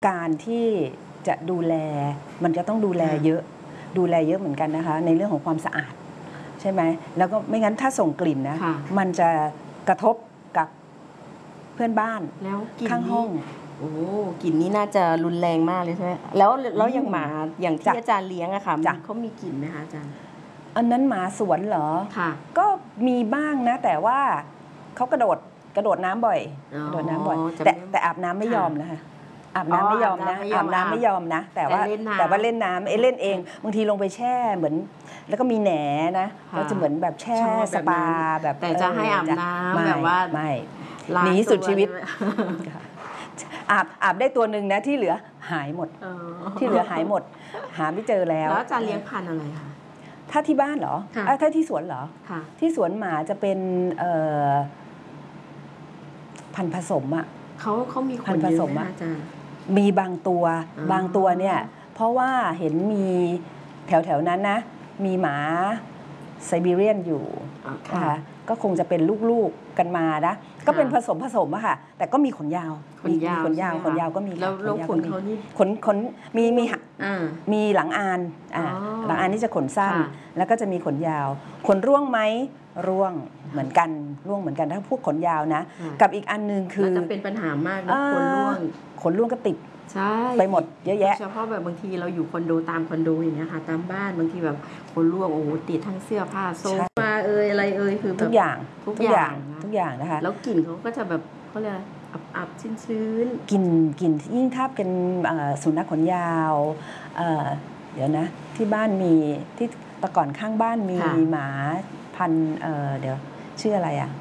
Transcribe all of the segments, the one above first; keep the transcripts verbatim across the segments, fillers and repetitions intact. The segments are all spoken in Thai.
การที่จะดูแลมันจะต้องดูแลเยอะดูแลเยอะเหมือนกันนะคะในเรื่องของความสะอาดใช่ไหมแล้วก็ไม่งั้นถ้าส่งกลิ่นนะมันจะกระทบกับเพื่อนบ้านแล้วกลิ่นข้างห้องโอ้กลิ่นนี้น่าจะรุนแรงมากเลยใช่ไหมแล้วแล้วอย่างหมาอย่างที่อาจารย์เลี้ยงอะค่ะเขามีกลิ่นไหมคะอาจารย์อันนั้นหมาสวนเหรอค่ะก็มีบ้างนะแต่ว่าเขากระโดดกระโดดน้ำบ่อยกระโดดน้ำบ่อยแต่แต่อาบน้ำไม่ยอมนะคะอาบน้ำไม่ยอมนะอาบน้ำไม่ยอมนะแต่ว่าแต่ว่าเล่นน้ำเอเล่นเองบางทีลงไปแช่เหมือนแล้วก็มีแหนนะก็จะเหมือนแบบแช่สปาแบบแต่จะให้อาบน้ำแบบว่าไม่หนีสุดชีวิตอาบอาบได้ตัวหนึ่งนะที่เหลือหายหมดที่เหลือหายหมดหาไม่เจอแล้วแล้วอาจารย์เลี้ยงพันธุ์อะไรคะถ้าที่บ้านเหรอถ้าที่สวนเหรอที่สวนหมาจะเป็นพันธุ์ผสมอ่ะเขาเขามีคนเยอะนะอาจารย์มีบางตัวบางตัวเนี่ยเพราะว่าเห็นมีแถวแถวนั้นนะมีหมาไซบีเรียนอยู่นะคะก็คงจะเป็นลูกๆกันมานะก็เป็นผสมผสมอะค่ะแต่ก็มีขนยาวขนยาวขนยาวขนยาวก็มีแล้วขนเขานี่ขนขนมีมีมีหลังอานหลังอานนี่จะขนสั้นแล้วก็จะมีขนยาวขนร่วงไหมร่วงเหมือนกันร่วงเหมือนกันถ้าพวกขนยาวนะกับอีกอันนึงคือจะเป็นปัญหามากนะขนร่วงขนร่วงก็ติดใช่ไปหมดเยอะแยะเฉพาะแบบบางทีเราอยู่คอนโดตามคอนโดอย่างเงี้ยค่ะตามบ้านบางทีแบบขนร่วงโอ้โหติดทั้งเสื้อผ้าโซฟาเอ่ยอะไรเอ่ยคือทุกอย่างทุกอย่างทุกอย่างนะคะแล้วกลิ่นเขาก็จะแบบเขาเรียกอับอับชื้นชื้นกลิ่นกลิ่นยิ่งถ้าเป็นสุนัขขนยาวเดี๋ยวนะที่บ้านมีที่แต่ก่อนข้างบ้านมีหมาพันเดี๋ยวชื่ออะไรอ่ะ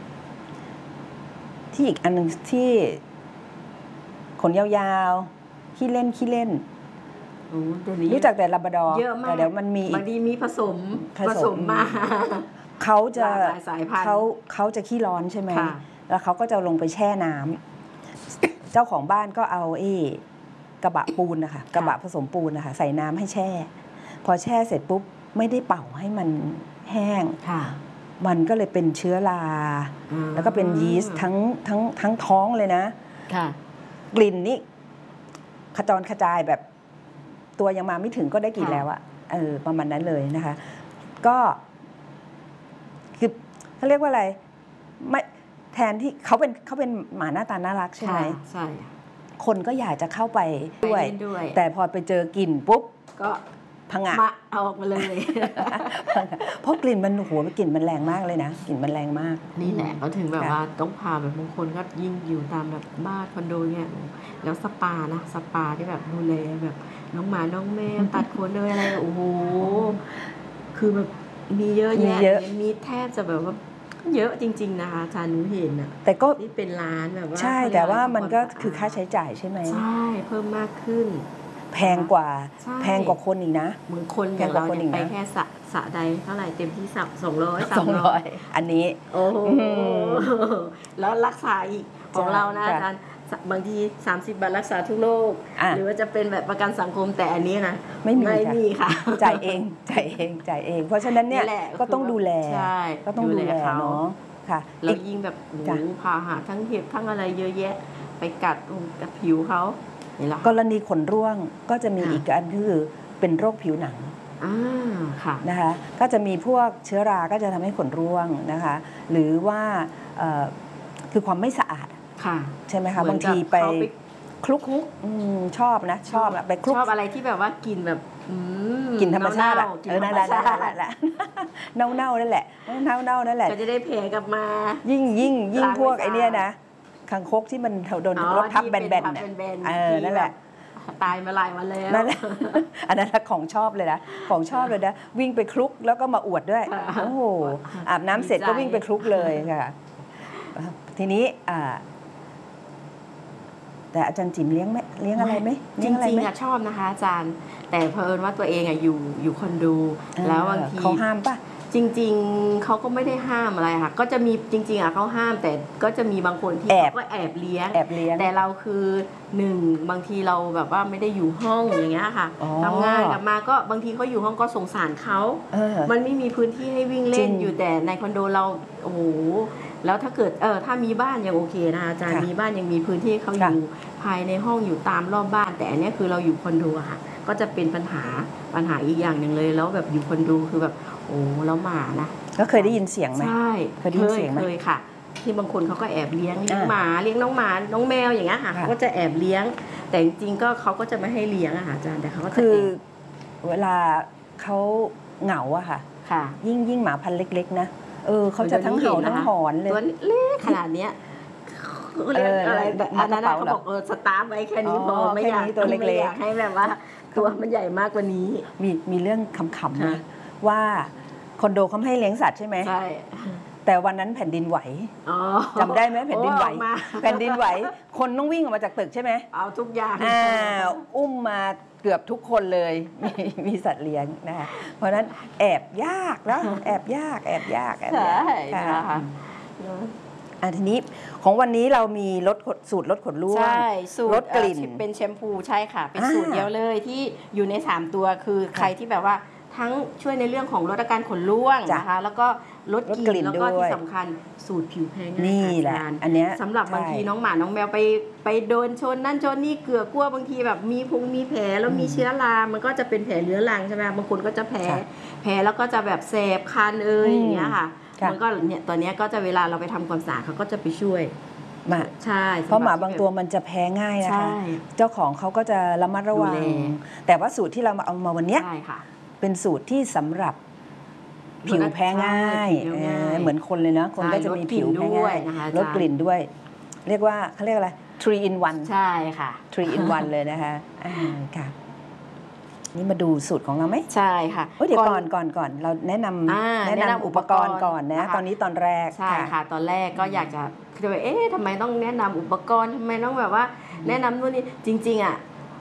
ที่อีกอันนึงที่ขนยาวๆขี้เล่นขี้เล่นรู้จักแต่ลาบราดอร์แต่เดี๋ยวมันมีบางทีมีผสมผสมมาเขาจะเขาเขาจะขี้ร้อนใช่ไหมแล้วเขาก็จะลงไปแช่น้ำเจ้าของบ้านก็เอาไอ้กระบะปูนนะคะกระบะผสมปูนนะคะใส่น้ำให้แช่พอแช่เสร็จปุ๊บไม่ได้เป่าให้มันแห้งมันก็เลยเป็นเชื้อราแล้วก็เป็นยีสต์ทั้งทั้งทั้งท้องเลยนะกลิ่นนี่ขจรกระจายแบบตัวยังมาไม่ถึงก็ได้กลิ่นแล้วอะเออประมาณนั้นเลยนะคะก็คือเขาเรียกว่าอะไรไม่แทนที่เขาเป็นเขาเป็นหมาหน้าตาน่ารักใช่ไหมใช่คนก็อยากจะเข้าไปด้วยแต่พอไปเจอกลิ่นปุ๊บก็พังะเอาออกมาเลยเพราะกลิ่นมันหัวกลิ่นมันแรงมากเลยนะกลิ่นมันแรงมากนี่แหละเขาถึงแบบว่าต้องพาแบบบางคนก็ยิ่งอยู่ตามแบบบ้านคอนโดเนี่ยแล้วสปานะสปาที่แบบดูแลแบบน้องหมาน้องแมวตัดขนเลยอะไรโอ้โหคือแบบมีเยอะแยะมีแทบจะแบบว่าเยอะจริงๆนะคะอาจารย์หนูเห็นอ่ะแต่ก็นี่เป็นร้านแบบว่าใช่แต่ว่ามันก็คือค่าใช้จ่ายใช่ไหมใช่เพิ่มมากขึ้นแพงกว่าแพงกว่าคนอีกนะเหมือนคนอย่างเราไปแค่สระสระใดเท่าไหร่เต็มที่สักสองร้อยสามร้อยอันนี้โอ้แล้วรักษาอีกของเรานะอาจารย์บางทีสามสิบบาทรักษาทุกโรคหรือว่าจะเป็นแบบประกันสังคมแต่อันนี้นะไม่มีไม่มีค่ะจ่ายเองจ่ายเองจ่ายเองเพราะฉะนั้นเนี่ยก็ต้องดูแลก็ต้องดูแลเนาะค่ะแล้วยิ่งแบบโอ้พาหะทั้งเห็บทั้งอะไรเยอะแยะไปกัดกับผิวเขากรณีขนร่วงก็จะมีอีกอันคือเป็นโรคผิวหนังนะคะก็จะมีพวกเชื้อราก็จะทำให้ขนร่วงนะคะหรือว่าคือความไม่สะอาดใช่ไหมคะบางทีไปคลุกชอบนะชอบไปคลุกชอบอะไรที่แบบว่ากินแบบกินธรรมชาติอ่ะเออนั่นแหละนั่นแหละเน่าเน่านั่นแหละเน่าเน่านั่นแหละก็จะได้แผลกลับมายิ่งยิ่งยิ่งพวกไอเนี้ยนะคางคกที่มันโดนรถทับแบนๆเนี่ยเออนั่นแหละตายมาหลายวันแล้วนั่นแหละอันนั้นของชอบเลยนะของชอบเลยนะวิ่งไปคลุกแล้วก็มาอวดด้วยโอ้โหอาบน้ำเสร็จก็วิ่งไปคลุกเลยค่ะทีนี้แต่อาจารย์จิ๋มเลี้ยงไหมเลี้ยงอะไรไหมจริงๆอะชอบนะคะอาจารย์แต่เพิ่นว่าตัวเองอะอยู่อยู่คอนโดแล้วบางทีเขาห้ามป่ะจริงๆเขาก็ไม่ได้ห้ามอะไรค่ะก็จะมีจริงๆอ่ะเขาห้ามแต่ก็จะมีบางคนที่เขาก็แอบเลี้ยงแอบเลี้ยงแต่เราคือหนึ่งบางทีเราแบบว่าไม่ได้อยู่ห้องอย่างเงี้ยค่ะทำงานกลับมาก็บางทีเขาอยู่ห้องก็สงสารเขามันไม่มีพื้นที่ให้วิ่งเล่นอยู่แต่ในคอนโดเราโอ้โหแล้วถ้าเกิดเออถ้ามีบ้านยังโอเคนะคะอาจารย์มีบ้านยังมีพื้นที่เขาอยู่ภายในห้องอยู่ตามรอบบ้านแต่อันนี้คือเราอยู่คอนโดค่ะก็จะเป็นปัญหาปัญหาอีกอย่างหนึ่งเลยแล้วแบบอยู่คอนโดคือแบบโอ้แล้วหมานะก็เคยได้ยินเสียงไหมใช่เคยได้ยินเสียงไหมเคยค่ะที่บางคนเขาก็แอบเลี้ยงเลี้ยงหมาเลี้ยงน้องหมาน้องแมวอย่างเงี้ยค่ะเขาก็จะแอบเลี้ยงแต่จริงๆก็เขาก็จะไม่ให้เลี้ยงอะค่ะอาจารย์แต่เขาก็คือเวลาเขาเหงาอะค่ะยิ่งยิ่งหมาพันธุ์เล็กๆนะเออเขาจะทั้งเห่าทั้งหอนเลยตัวเล็กขนาดเนี้ยเรียกอะไรแบบอันนั้นเขาบอกเออสตาร์ฟไว้แค่นี้พอไม่อยากตัวเล็กๆให้แบบว่าตัวมันใหญ่มากกว่านี้มีมีเรื่องขำๆนะว่าคอนโดเขาไม่ให้เลี้ยงสัตว์ใช่ไหมใช่แต่วันนั้นแผ่นดินไหวจำได้ไหมแผ่นดินไหวแผ่นดินไหวคนต้องวิ่งออกมาจากตึกใช่ไหมเอาทุกอย่างอ่าอุ้มมาเกือบทุกคนเลยมีมีสัตว์เลี้ยงนะคะเพราะนั้นแอบยากแล้วแอบยากแอบยากแอบยากค่ะอันทีนี้ของวันนี้เรามีลดสูตรลดขนร่วงลดกลิ่นเป็นแชมพูใช่ค่ะเป็นสูตรเดียวเลยที่อยู่ในสามตัวคือใครที่แบบว่าทั้งช่วยในเรื่องของลดอาการขนร่วงนะคะแล้วก็ลดกลิ่นแล้วก็ที่สำคัญสูตรผิวแพ้ง่ายนี่แหละอันนี้สำหรับบางทีน้องหมาน้องแมวไปไปโดนชนนั่นชนนี่เกลือกลัวบางทีแบบมีพุงมีแผลแล้วมีเชื้อรามันก็จะเป็นแผลเรื้อรังใช่ไหมบางคนก็จะแผลแผลแล้วก็จะแบบแสบคันเอ่ยอย่างเงี้ยค่ะมันก็เนี่ยตัวเนี้ยก็จะเวลาเราไปทำความสะอาดเขาก็จะไปช่วยมาใช่เพราะหมาบางตัวมันจะแพ้ง่ายนะคะเจ้าของเขาก็จะระมัดระวังแต่ว่าสูตรที่เรามาเอามาวันนี้เป็นสูตรที่สำหรับผิวแพ้ง่ายเหมือนคนเลยนะคนก็จะมีผิวแพ้ง่ายลดกลิ่นด้วยเรียกว่าเขาเรียกอะไร three in one ใช่ค่ะ three in one เลยนะคะค่ะนี่มาดูสูตรของเราไหมใช่ค่ะเดี๋ยวก่อนก่อนก่อนเราแนะนำแนะนำอุปกรณ์ก่อนนะตอนนี้ตอนแรกใช่ค่ะตอนแรกก็อยากจะคือแบบเอ๊ะทำไมต้องแนะนำอุปกรณ์ทำไมต้องแบบว่าแนะนำนู่นนี่จริงๆอ่ะ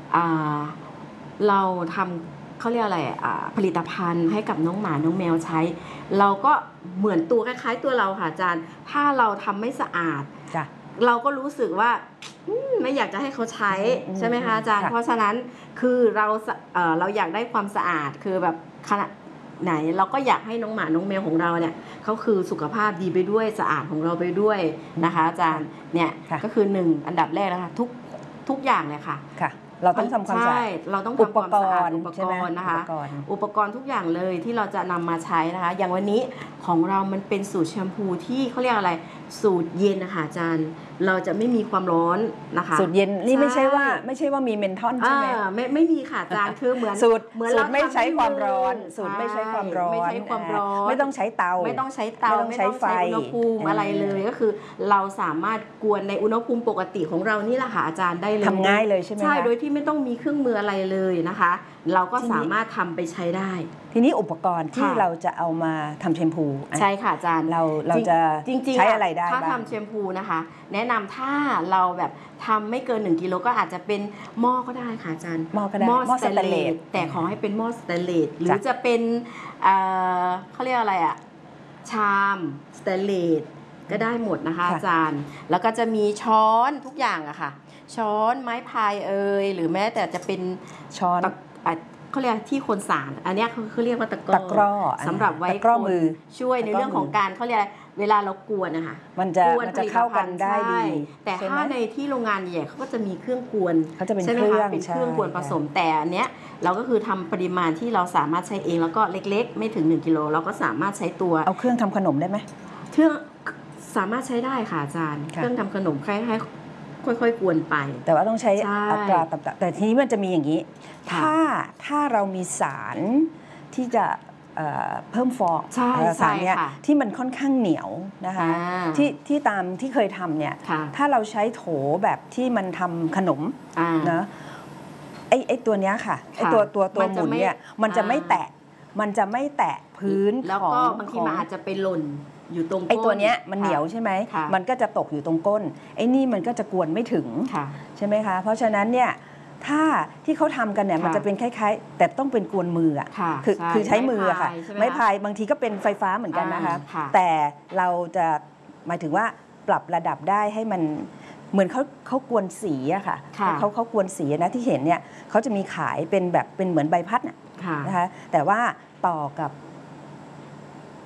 เราทำเขาเรียกอะไรผลิตภัณฑ์ให้กับน้องหมาน้องแมวใช้เราก็เหมือนตัวคล้ายๆตัวเราค่ะอาจารย์ถ้าเราทำไม่สะอาดเราก็รู้สึกว่าไม่อยากจะให้เขาใช้ใช่ไหมคะอาจารย์เพราะฉะนั้นคือเราเอ่อเราอยากได้ความสะอาดคือแบบขนาดไหนเราก็อยากให้น้องหมาน้องแมวของเราเนี่ยเขาคือสุขภาพดีไปด้วยสะอาดของเราไปด้วยนะคะอาจารย์เนี่ยก็คือหนึ่งอันดับแรกนะคะทุกทุกอย่างเลยค่ะค่ะเราต้องทำความสะอาดเราต้องทำความสะอาดอุปกรณ์นะคะอุปกรณ์ทุกอย่างเลยที่เราจะนำมาใช้นะคะอย่างวันนี้ของเรามันเป็นสูตรแชมพูที่เขาเรียกอะไรสูตรเย็นนะคะอาจารย์เราจะไม่มีความร้อนนะคะสูตรเย็นนี่ไม่ใช่ว่าไม่ใช่ว่ามีเมนทอนใช่ไหมไม่ไม่มีค่ะอาจารย์คือเหมือนสูตรสูตรไม่ใช้ความร้อนสูตรไม่ใช้ความร้อนไม่ใช้ความร้อนไม่ต้องใช้เตาไม่ต้องใช้เตาไม่ต้องใช้อุณหภูมิอะไรเลยก็คือเราสามารถกวนในอุณหภูมิปกติของเรานี่แหละค่ะอาจารย์ได้เลยทำง่ายเลยใช่ไหมใช่โดยที่ไม่ต้องมีเครื่องมืออะไรเลยนะคะเราก็สามารถทำไปใช้ได้ทีนี้อุปกรณ์ที่เราจะเอามาทำแชมพูใช่ค่ะอาจารย์เราเราจะใช้อะไรได้ถ้าทำแชมพูนะคะแนะนำถ้าเราแบบทำไม่เกินหนึ่งกิโลก็อาจจะเป็นหม้อก็ได้ค่ะอาจารย์หม้อก็ได้หม้อสแตนเลสแต่ขอให้เป็นหม้อสแตนเลสหรือจะเป็นเขาเรียกอะไรอะชามสแตนเลสก็ได้หมดนะคะอาจารย์แล้วก็จะมีช้อนทุกอย่างอะค่ะช้อนไม้พายเอ่ยหรือแม้แต่จะเป็นช้อนเขาเรียกที่คนสารอันนี้เขาเรียกว่าตะกร้อตะกร้อสำหรับไว้มือช่วยในเรื่องของการเขาเรียกเวลาเรากวนนะคะมันจะมันจะเข้ากันได้ดีแต่ถ้าในที่โรงงานใหญ่เขาก็จะมีเครื่องกวนเขาจะเป็นเครื่องเป็นเครื่องกวนผสมแต่อันเนี้ยเราก็คือทำปริมาณที่เราสามารถใช้เองแล้วก็เล็กๆไม่ถึงหนึ่งกิโลเราก็สามารถใช้ตัวเอาเครื่องทำขนมได้ไหมเครื่องสามารถใช้ได้ค่ะอาจารย์เครื่องทำขนมคล้ายๆค่อยๆกวนไปแต่ว่าต้องใช้อัตราต่ำๆแต่ทีนี้มันจะมีอย่างนี้ถ้าถ้าเรามีสารที่จะเพิ่มฟองสารเนี่ยที่มันค่อนข้างเหนียวนะคะที่ที่ตามที่เคยทำเนี่ยถ้าเราใช้โถแบบที่มันทำขนมนะไอ้ไอ้ตัวเนี้ยค่ะไอ้ตัวตัวตัวหมุนเนี่ยมันจะไม่แตะมันจะไม่แตะพื้นแล้วก็บางทีมันอาจจะไปหล่นอยู่ตรงก้นไอ้ตัวเนี้ยมันเหนียวใช่ไหมมันก็จะตกอยู่ตรงก้นไอ้นี่มันก็จะกวนไม่ถึงใช่ไหมคะเพราะฉะนั้นเนี่ยถ้าที่เขาทำกันเนี่ยมันจะเป็นคล้ายๆแต่ต้องเป็นกวนมืออ่ะคือคือใช้มือค่ะไม้พายบางทีก็เป็นไฟฟ้าเหมือนกันนะคะแต่เราจะหมายถึงว่าปรับระดับได้ให้มันเหมือนเขาเขากวนสีอะค่ะเขาเขากวนสีนะที่เห็นเนี่ยเขาจะมีขายเป็นแบบเป็นเหมือนใบพัดนะคะแต่ว่าต่อกับ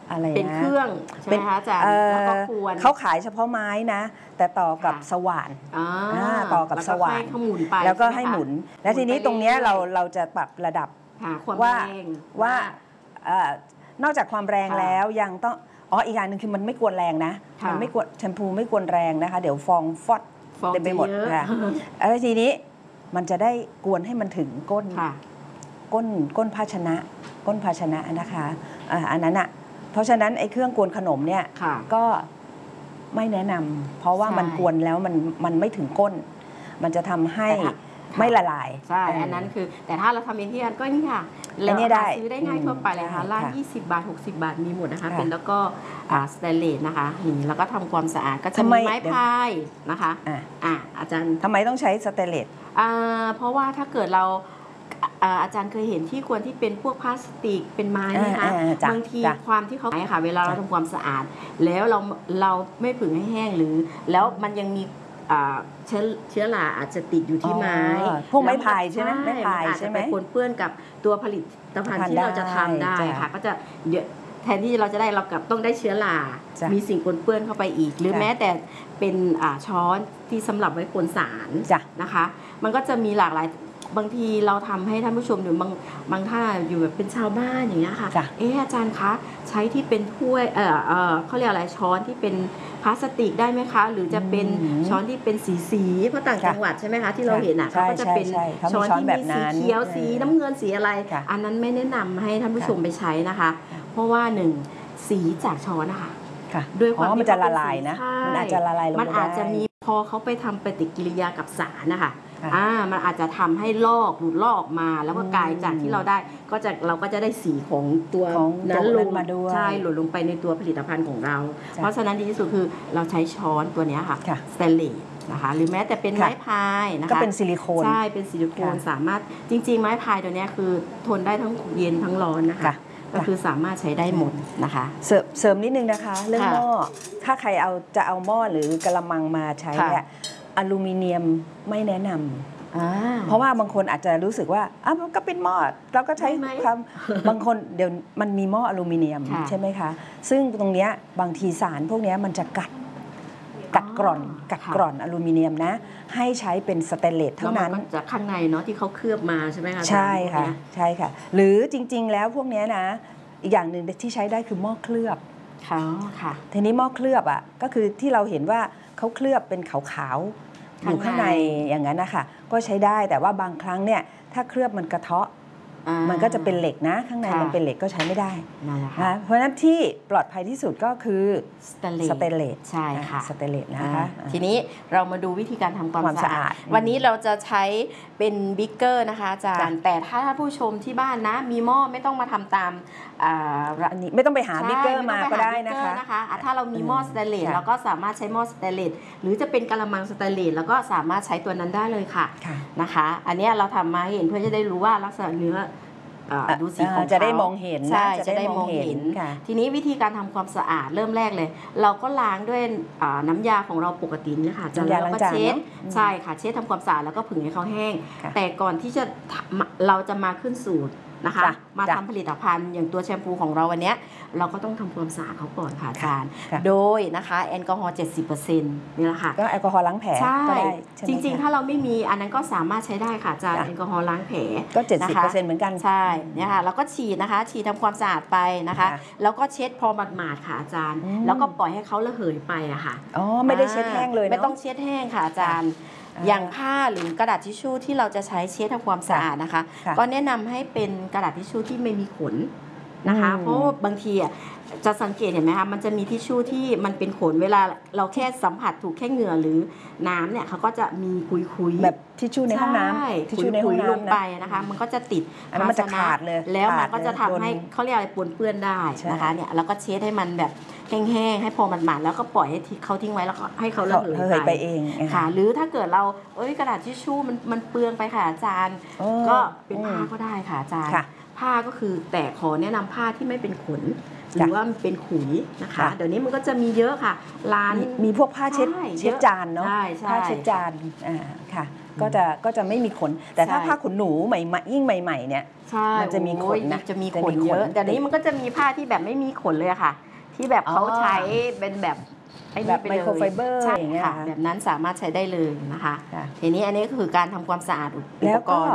อะไรนะเป็นเครื่องใช่ไหมคะอาจารย์แล้วก็กวนเขาขายเฉพาะไม้นะแต่ต่อกับสว่านต่อกับสว่านแล้วก็ให้หมุนแล้วทีนี้ตรงนี้เราเราจะปรับระดับว่าว่านอกจากความแรงแล้วยังต้องอ๋ออีกอย่างหนึ่งคือมันไม่กวนแรงนะมันไม่กวนแชมพูไม่กวนแรงนะคะเดี๋ยวฟองฟอดเต็มไปหมดค่ะแล้วทีนี้มันจะได้กวนให้มันถึงก้นก้นก้นภาชนะก้นภาชนะนะคะอันนั้นอ่ะเพราะฉะนั้นไอ้เครื่องกวนขนมเนี่ยก็ไม่แนะนำเพราะว่ามันกวนแล้วมันมันไม่ถึงก้นมันจะทำให้ไม่ละลายใช่อันนั้นคือแต่ถ้าเราทำเองที่ร้านก็นี่ค่ะเราซื้อได้ง่ายทั่วไปเลยค่ะร้านยี่สิบบาทหกสิบบาทมีหมดนะคะเป็นแล้วก็สแตนเลสนะคะนี่แล้วก็ทำความสะอาดก็จะมีไม้พายนะคะอ่าอาจารย์ทำไมต้องใช้สแตนเลสอ่าเพราะว่าถ้าเกิดเราอาจารย์เคยเห็นที่ควรที่เป็นพวกพลาสติกเป็นไม้นะคะบางทีความที่เขาใช้ค่ะเวลาเราทำความสะอาดแล้วเราเราไม่ผึ่งให้แห้งหรือแล้วมันยังมีเชื้อเชื้อราอาจจะติดอยู่ที่ไม้พวกไม้พายใช่ไหมไม้พายใช่ไหมปนเปื้อนกับตัวผลิตภัณฑ์ที่เราจะทำได้ค่ะก็จะเยอะแทนที่เราจะได้เรากับต้องได้เชื้อรามีสิ่งปนเปื้อนเข้าไปอีกหรือแม้แต่เป็นช้อนที่สำหรับไว้คนสารนะคะมันก็จะมีหลากหลายบางทีเราทำให้ท่านผู้ชมหรือบางบางท่านอยู่แบบเป็นชาวบ้านอย่างเงี้ยค่ะเอออาจารย์คะใช้ที่เป็นถ้วยเออเออเขาเรียกอะไรช้อนที่เป็นพลาสติกได้ไหมคะหรือจะเป็นช้อนที่เป็นสีสีเพราะต่างจังหวัดใช่ไหมคะที่เราเห็นอ่ะเขาก็จะเป็นช้อนที่มีสีเขียวสีน้ำเงินสีอะไรอันนั้นไม่แนะนำให้ท่านผู้ชมไปใช้นะคะเพราะว่าหนึ่งสีจากช้อนนะคะด้วยความที่มันจะละลายนะมันอาจจะละลายลงไปมันอาจจะมีพอเขาไปทำปฏิกิริยากับสารนะคะอ่ามันอาจจะทำให้ลอกหลุดลอกออกมาแล้วก็กลายจากที่เราได้ก็จะเราก็จะได้สีของตัวนั้นลงมาด้วยใช่หลุดลงไปในตัวผลิตภัณฑ์ของเราเพราะฉะนั้นดีที่สุดคือเราใช้ช้อนตัวนี้ค่ะสเตนเลสนะคะหรือแม้แต่เป็นไม้พายนะคะก็เป็นซิลิโคนใช่เป็นซิลิโคนสามารถจริงๆไม้พายตัวนี้คือทนได้ทั้งเย็นทั้งร้อนนะคะก็คือสามารถใช้ได้หมดนะคะเสริมนิดนึงนะคะเรื่องหม้อถ้าใครเอาจะเอาหม้อหรือกระมังมาใช้เนี่ยอลูมิเนียมไม่แนะนำเพราะว่าบางคนอาจจะรู้สึกว่าอ่ะมันก็เป็นหม้อเราก็ใช้ความบางคนเดี๋ยวมันมีหม้ออลูมิเนียมใช่ไหมคะซึ่งตรงเนี้ยบางทีสารพวกนี้มันจะกัดกัดกร่อนกัดกร่อนอลูมิเนียมนะให้ใช้เป็นสเตนเลสเท่านั้นจากข้างในเนาะที่เขาเคลือบมาใช่ไหมคะใช่ค่ะใช่ค่ะหรือจริงๆแล้วพวกนี้นะอีกอย่างหนึ่งที่ใช้ได้คือหม้อเคลือบค่ะค่ะทีนี้หม้อเคลือบอ่ะก็คือที่เราเห็นว่าเขาเคลือบเป็นขาวๆอยู่ข้างในอย่างนั้นนะคะก็ใช้ได้แต่ว่าบางครั้งเนี่ยถ้าเคลือบมันกระเทาะมันก็จะเป็นเหล็กนะข้างในมันเป็นเหล็กก็ใช้ไม่ได้นะเพราะฉะนั้นที่ปลอดภัยที่สุดก็คือสเตนเลสใช่ค่ะสเตนเลสนะคะทีนี้เรามาดูวิธีการทำความสะอาดวันนี้เราจะใช้เป็นบิ๊กเกอร์นะคะอาจารย์แต่ถ้าท่านผู้ชมที่บ้านนะมีหม้อไม่ต้องมาทำตามอันนี้ไม่ต้องไปหาบิ๊กเกอร์มาก็ได้นะคะถ้าเรามีหม้อสเตนเลสเราก็สามารถใช้หม้อสเตนเลสหรือจะเป็นกะละมังสเตนเลสแล้วก็สามารถใช้ตัวนั้นได้เลยค่ะนะคะอันนี้เราทำมาเห็นเพื่อจะได้รู้ว่าลักษณะเนื้อดูสีของจะได้มองเห็นใช่จะได้มองเห็นทีนี้วิธีการทำความสะอาดเริ่มแรกเลยเราก็ล้างด้วยน้ำยาของเราปกตินี่ค่ะแล้วก็เช็ดใช่ค่ะเช็ดทำความสะอาดแล้วก็ผึ่งให้เขาแห้งแต่ก่อนที่จะเราจะมาขึ้นสูตรนะคะมาทำผลิตภัณฑ์อย่างตัวแชมพูของเราวันนี้เราก็ต้องทำความสะอาดเขาก่อนค่ะอาจารย์โดยนะคะแอลกอฮอล์ เจ็ดสิบเปอร์เซ็นต์ นี่แหละค่ะก็แอลกอฮอล์ล้างแผลก็ได้จริงๆถ้าเราไม่มีอันนั้นก็สามารถใช้ได้ค่ะอาจารย์แอลกอฮอล์ล้างแผลก็ เจ็ดสิบเปอร์เซ็นต์ เหมือนกันใช่เนี่ยค่ะแล้วก็ฉีดนะคะฉีดทำความสะอาดไปนะคะแล้วก็เช็ดพอหมาดๆค่ะอาจารย์แล้วก็ปล่อยให้เขาระเหยไปอะค่ะอ๋อไม่ได้เช็ดแห้งเลยไม่ต้องเช็ดแห้งค่ะอาจารย์อย่างผ้าหรือกระดาษทิชชู่ที่เราจะใช้เช็ดทำความสะอาดนะคะก็แนะนำให้เป็นกระดาษทิชชู่ที่ไม่มีขนนะคะเพราะบางทีอ่ะจะสังเกตเห็นไหมคะมันจะมีทิชชู่ที่มันเป็นขนเวลาเราแค่สัมผัสถูกแค่เหงื่อหรือน้ำเนี่ยเขาก็จะมีคุยๆแบบทิชชู่ในห้องน้ำทิชชู่ในห้องน้ำลงไปนะคะมันก็จะติดอันนั้นมันจะขาดเลยแล้วมันก็จะทำให้เขาเรียกอะไรปนเปื้อนได้นะคะเนี่ยแล้วก็เช็ดให้มันแบบแห้งๆให้พอมันหมาดแล้วก็ปล่อยให้เขาทิ้งไว้แล้วให้เขาระเหยไปเองค่ะหรือถ้าเกิดเราเอ้ยกระดาษทิชชู่มันมันเปลืองไปค่ะอาจารย์ก็เป็นผ้าก็ได้ค่ะอาจารย์ผ้าก็คือแต่ขอแนะนำผ้าที่ไม่เป็นขนหรือว่ามันเป็นขุยนะคะเดี๋ยวนี้มันก็จะมีเยอะค่ะร้านมีพวกผ้าเช็ดเช็ดจานเนาะผ้าเช็ดจานอ่าค่ะก็จะก็จะไม่มีขน แต่ถ้าใช่ผ้าขนหนูใหม่ๆยิ่งใหม่ๆเนี่ยใช่มันจะมีขนนะโอ้ยจะมีจะขมีนขนเยอะแต่นี้มันก็จะมีผ้าที่แบบไม่มีขนเลยอะค่ะ ที่แบบเขาอ๋อใช้เป็นแบบอ้นี่แบบปไมเลยโครไฟเบอร์ใช่อย่างเงี้ยค่ะค่ะแบบนั้นสามารถใช้ได้เลยนะคะค่ะทีนี้อันนี้ก็คือการทำความสะอาดอุปแล้วกก็รณ์